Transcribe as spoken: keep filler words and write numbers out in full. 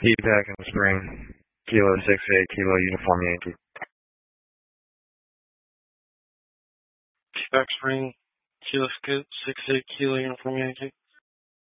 P-Pack in the spring, Kilo six eight, Kilo Uniform Yankee. P-Pack Spring, Kilo six eight, Kilo Uniform Yankee.